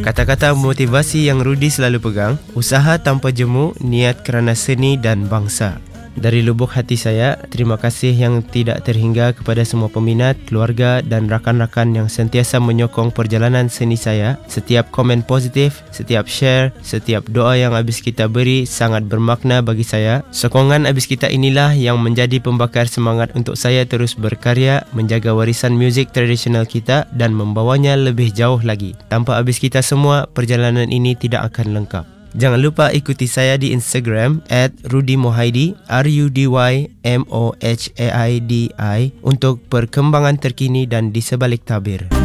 Kata-kata motivasi yang Rudy selalu pegang, usaha tanpa jemu, niat kerana seni dan bangsa. Dari lubuk hati saya, terima kasih yang tidak terhingga kepada semua peminat, keluarga dan rakan-rakan yang sentiasa menyokong perjalanan seni saya. Setiap komen positif, setiap share, setiap doa yang habis kita beri sangat bermakna bagi saya. Sokongan habis kita inilah yang menjadi pembakar semangat untuk saya terus berkarya, menjaga warisan muzik tradisional kita dan membawanya lebih jauh lagi. Tanpa habis kita semua, perjalanan ini tidak akan lengkap. Jangan lupa ikuti saya di Instagram @rudymohaidi RUDYMOHAIDI untuk perkembangan terkini dan di sebalik tabir.